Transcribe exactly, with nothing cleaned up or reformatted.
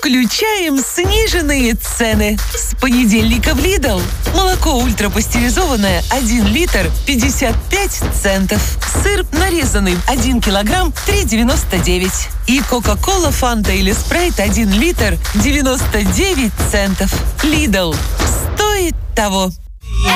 Включаем сниженные цены. С понедельника в Lidl. Молоко ультрапастеризованное один литр пятьдесят пять центов. Сыр нарезанный один килограмм три девяносто девять. И Кока-Кола, Фанта или Спрайт один литр девяносто девять центов. Lidl. Стоит того.